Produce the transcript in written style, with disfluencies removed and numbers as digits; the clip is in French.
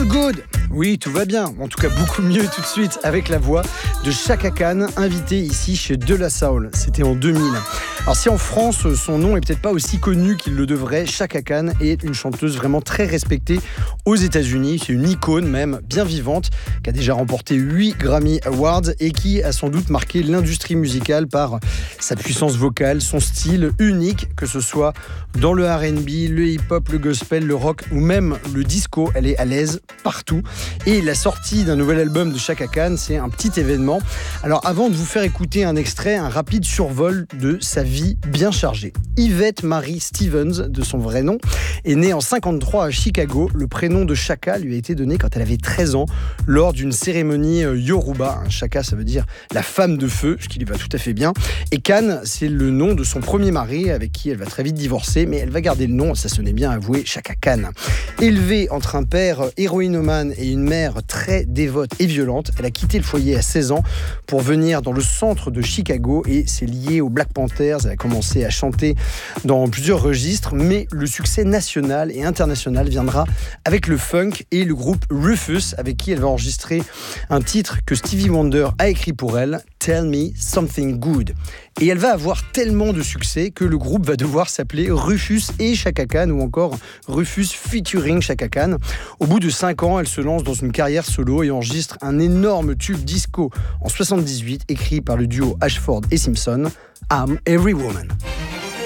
good? Oui, tout va bien. En tout cas, beaucoup mieux tout de suite avec la voix de Chaka Khan, invitée ici chez De La Soul. C'était en 2000. Alors si en France, son nom est peut-être pas aussi connu qu'il le devrait, Chaka Khan est une chanteuse vraiment très respectée aux États-Unis. C'est une icône même, bien vivante, qui a déjà remporté 8 Grammy Awards et qui a sans doute marqué l'industrie musicale par sa puissance vocale, son style unique, que ce soit dans le R&B, le hip-hop, le gospel, le rock ou même le disco. Elle est à l'aise partout. Et la sortie d'un nouvel album de Chaka Khan, c'est un petit événement. Alors avant de vous faire écouter un extrait, un rapide survol de sa vie bien chargée. Yvette Marie Stevens, de son vrai nom, est née en 1953 à Chicago. Le prénom de Chaka lui a été donné quand elle avait 13 ans lors d'une cérémonie Yoruba. Chaka, ça veut dire la femme de feu, ce qui lui va tout à fait bien. Et Khan, c'est le nom de son premier mari avec qui elle va très vite divorcer, mais elle va garder le nom, ça sonnait bien avoué, Chaka Khan. Élevée entre un père héroïnomane et une mère très dévote et violente, elle a quitté le foyer à 16 ans pour venir dans le centre de Chicago et c'est lié aux Black Panthers. Elle a commencé à chanter dans plusieurs registres, mais le succès national et international viendra avec le funk et le groupe Rufus, avec qui elle va enregistrer un titre que Stevie Wonder a écrit pour elle, Tell Me Something Good. Et elle va avoir tellement de succès que le groupe va devoir s'appeler Rufus et Chaka Khan ou encore Rufus featuring Chaka Khan. Au bout de 5 ans, elle se lance dans une carrière solo et enregistre un énorme tube disco en 78 écrit par le duo Ashford et Simpson, I'm Every Woman.